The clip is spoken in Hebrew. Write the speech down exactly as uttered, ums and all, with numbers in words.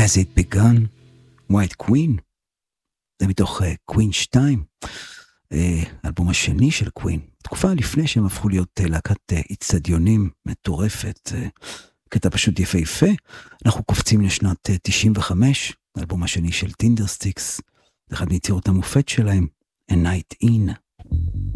As It Begun, White Queen, זה מתוך קווין שתיים, האלבום השני של קווין, תקופה לפני שהם הפכו להיות להקת אצטדיונים מטורפת, קטע פשוט יפהפה. אנחנו קופצים לשנת תשעים וחמש, האלבום השני של טינדרסטיקס, אחד מיצירות המופת שלהם, A Night In.